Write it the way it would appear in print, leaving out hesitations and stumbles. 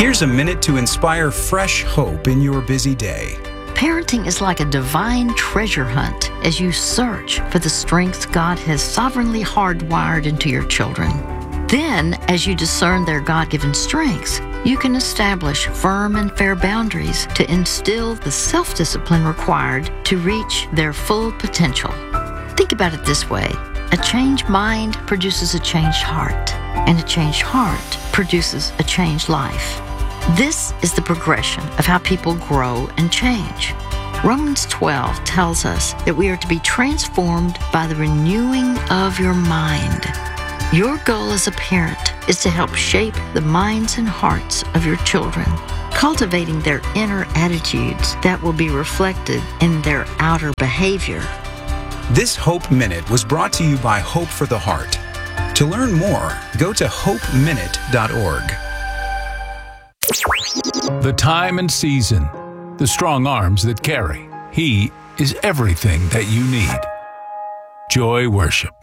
Here's a minute to inspire fresh hope in your busy day. Parenting is like a divine treasure hunt as you search for the strength God has sovereignly hardwired into your children. Then, as you discern their God-given strengths, you can establish firm and fair boundaries to instill the self-discipline required to reach their full potential. Think about it this way. A changed mind produces a changed heart, and a changed heart produces a changed life. This is the progression of how people grow and change. Romans 12 tells us that we are to be transformed by the renewing of your mind. Your goal as a parent is to help shape the minds and hearts of your children, cultivating their inner attitudes that will be reflected in their outer behavior. This Hope Minute was brought to you by Hope for the Heart. To learn more, go to hopeminute.org. The time and season, the strong arms that carry. He is everything that you need. Joy Worship.